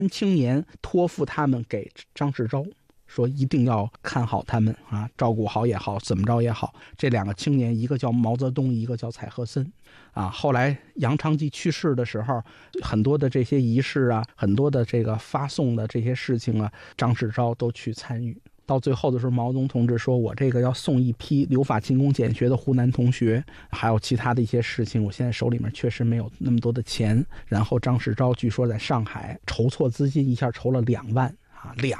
青年托付他们给张世钊，说一定要看好他们啊，照顾好也好，怎么着也好。这2个青年，一个叫毛泽东，一个叫蔡和森啊。后来杨长济去世的时候，很多的这些仪式啊，很多的这个发送的这些事情啊，张世钊都去参与。到最后的时候，毛泽东同志说，我这个要送一批留法勤工俭学的湖南同学，还有其他的一些事情，我现在手里面确实没有那么多的钱。然后张世钊据说在上海筹措资金，一下筹了2万啊，2